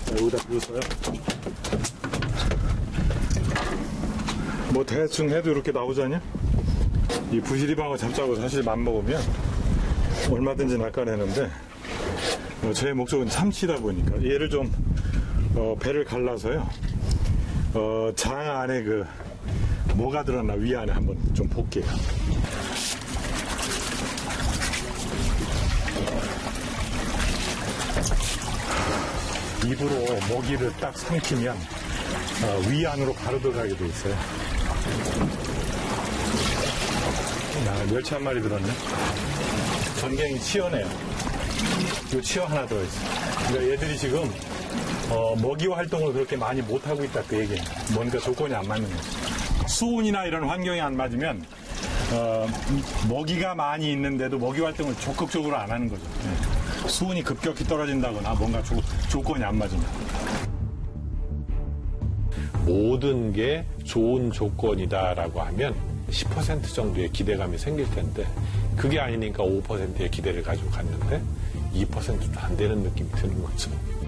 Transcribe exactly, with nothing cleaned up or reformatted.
여기다 부었어요. 뭐 대충 해도 이렇게 나오잖냐? 이 부시리방어 잡자고 사실 맘먹으면 얼마든지 낚아내는데 어, 제 목적은 참치다 보니까 얘를 좀 어, 배를 갈라서요. 어, 장 안에 그 뭐가 들었나 위 안에 한번 좀 볼게요. 입으로 먹이를 딱 삼키면 어, 위 안으로 바로 들어가게 돼 있어요. 야, 멸치 한 마리 들었네. 전갱이 치어네요. 요 치어 하나 들어있어. 그러니까 얘들이 지금 어, 먹이 활동을 그렇게 많이 못하고 있다 그 얘기예요. 뭔가 조건이 안 맞는 거죠. 수온이나 이런 환경이 안 맞으면 어, 먹이가 많이 있는데도 먹이 활동을 적극적으로 안 하는 거죠. 네. 수온이 급격히 떨어진다거나 뭔가 조, 조건이 안 맞으면. 모든 게 좋은 조건이다라고 하면 십 퍼센트 정도의 기대감이 생길 텐데 그게 아니니까 오 퍼센트의 기대를 가지고 갔는데 이 퍼센트도 안 되는 느낌이 드는 거죠.